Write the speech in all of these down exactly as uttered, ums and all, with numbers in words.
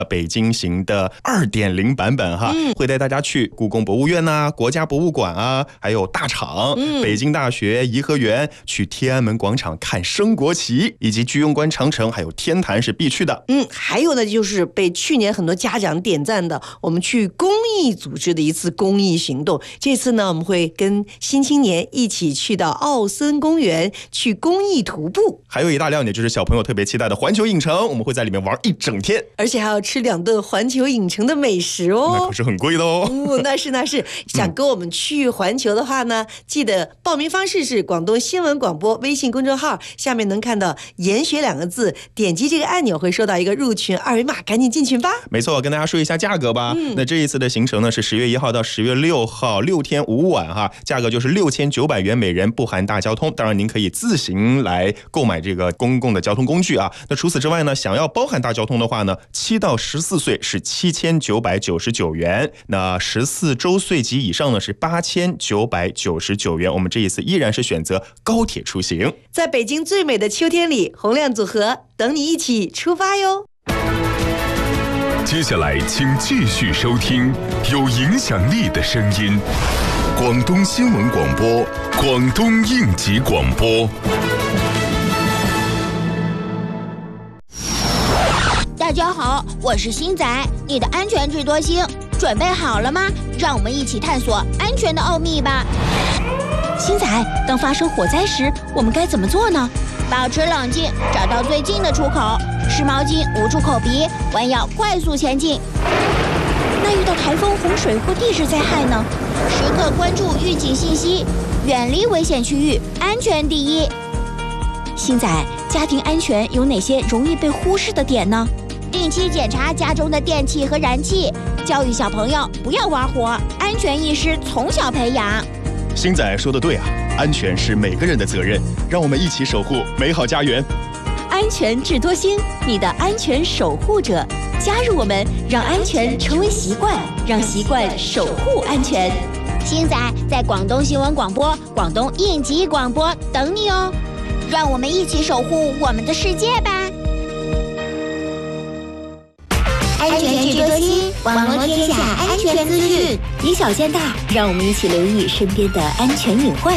北京行的 二点零 版本哈、嗯，会带大家去故宫博物院啊、国家博物馆啊，还有大厂、嗯、北京大学、颐和园，去天安门广场看升国旗，以及居庸关长城还有天坛是必去的。 嗯，还有呢就是被去年很多家长点赞的，我们去公益组织的一次公益行动。这次呢我们会跟新青年一起去到奥森公园去公益徒步， 还有一大亮点就是小朋友特别期待的环球影城，我们会在里面玩一整天， 而且还要吃两顿环球影城的美食哦， 那可是很贵的哦。 哦，那是那是。想跟我们去环球的话呢、嗯、记得报名方式是广东新闻广播微信公众号，下面能看到研学两个字，点击这个按钮会收到一个入群二维码，赶紧进群吧。 没错，跟大家说一下价格吧、嗯、那这一次的行程呢是十月一号到十月六号，六天五晚哈，价格就是六千九百元每人，不含大交通。当然您可以自行来购买这个公共的交通工具啊。那除此之外呢，想要包含大交通的话呢，七到十四岁是七千九百九十九元，那十四周岁及以上呢是八千九百九十九元。我们这一次依然是选择高铁出行， 在北京最美的秋天里，洪亮组合等你一起出发哟。 接下来请继续收听有影响力的声音，广东新闻广播，广东应急广播。 大家好，我是星仔，你的安全智多星，准备好了吗？让我们一起探索安全的奥秘吧。 星仔，当发生火灾时，我们该怎么做呢？ 保持冷静，找到最近的出口，湿毛巾捂住口鼻，弯腰快速前进。 那遇到台风、洪水或地质灾害呢？ 时刻关注预警信息，远离危险区域，安全第一。 星仔，家庭安全有哪些容易被忽视的点呢？ 定期检查家中的电器和燃气，教育小朋友不要玩火，安全意识从小培养。 星仔说的对啊，安全是每个人的责任，让我们一起守护美好家园。 安全智多星，你的安全守护者，加入我们，让安全成为习惯，让习惯守护安全。 星仔在广东新闻广播、广东应急广播等你哦，让我们一起守护我们的世界吧。 安全智多星，网罗天下安全资讯， 以小见大，让我们一起留意身边的安全隐患。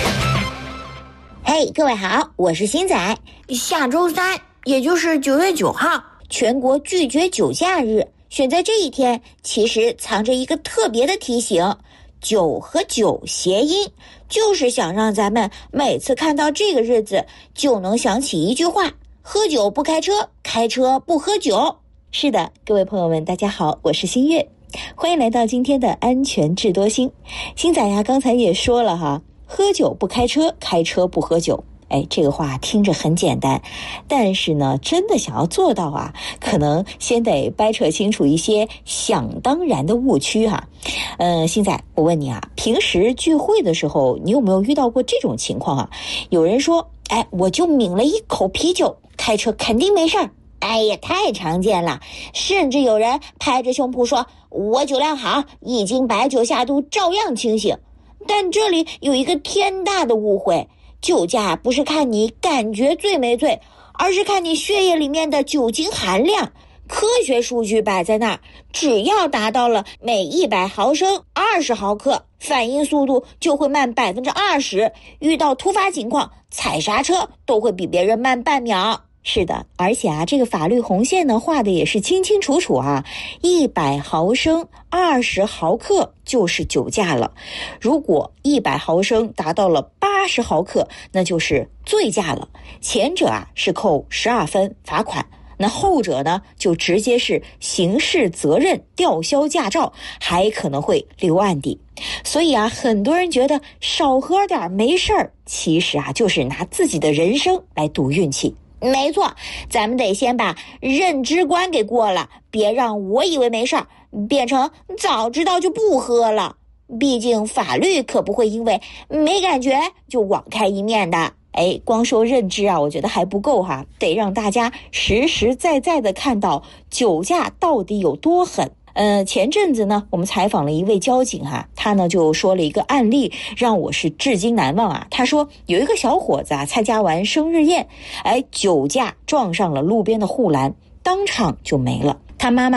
嘿，各位好，我是星仔。 下周三，也就是九月九号， 全国拒绝酒驾日。选在这一天，其实藏着一个特别的提醒。酒和酒谐音，就是想让咱们每次看到这个日子，就能想起一句话：喝酒不开车，开车不喝酒。是的，各位朋友们大家好，我是新月，欢迎来到今天的安全智多星。星仔呀刚才也说了哈，喝酒不开车，开车不喝酒。哎，这个话听着很简单，但是呢真的想要做到啊，可能先得掰扯清楚一些想当然的误区哈。嗯、呃，星仔我问你啊，平时聚会的时候你有没有遇到过这种情况啊？有人说，哎，我就抿了一口啤酒，开车肯定没事儿。哎呀，太常见了，甚至有人拍着胸脯说，我酒量好，一斤白酒下肚照样清醒。但这里有一个天大的误会，酒驾不是看你感觉醉没醉，而是看你血液里面的酒精含量。科学数据摆在那儿，只要达到了每一百毫升二十毫克，反应速度就会慢百分之二十，遇到突发情况踩刹车都会比别人慢半秒。是的，而且啊，这个法律红线呢画的也是清清楚楚啊，一百毫升二十毫克就是酒驾了。如果一百毫升达到了八十毫克，那就是醉驾了。前者啊是扣十二分罚款，那后者呢就直接是刑事责任吊销驾照，还可能会留案底。所以啊，很多人觉得少喝点没事儿，其实啊就是拿自己的人生来赌运气。没错，咱们得先把认知关给过了，别让我以为没事儿变成早知道就不喝了。毕竟法律可不会因为没感觉就网开一面的。哎，光说认知啊，我觉得还不够哈，得让大家实实在在的看到酒驾到底有多狠。呃，前阵子呢，我们采访了一位交警哈，他呢就说了一个案例，让我是至今难忘啊。他说有一个小伙子啊，参加完生日宴，哎，酒驾撞上了路边的护栏，当场就没了。 他妈妈